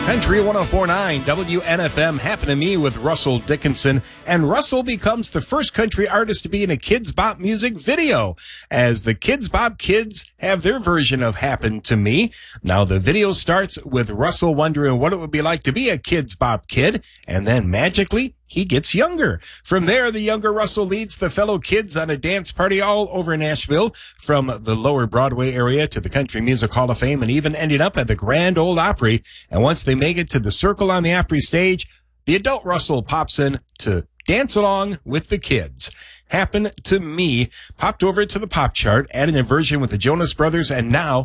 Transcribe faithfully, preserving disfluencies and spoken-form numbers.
Country one oh four point nine W N F M, Happen to Me with Russell Dickinson. And Russell becomes the first country artist to be in a Kidz Bop music video, as the Kidz Bop Kids have their version of Happen to Me. Now the video starts with Russell wondering what it would be like to be a Kidz Bop kid, and then magically he gets younger. From there, the younger Russell leads the fellow kids on a dance party all over Nashville, from the lower Broadway area to the Country Music Hall of Fame, and even ending up at the Grand Ole Opry. And once they make it to the circle on the Opry stage, the adult Russell pops in to dance along with the kids. Happen to Me popped over to the pop chart, adding a version with the Jonas Brothers, and now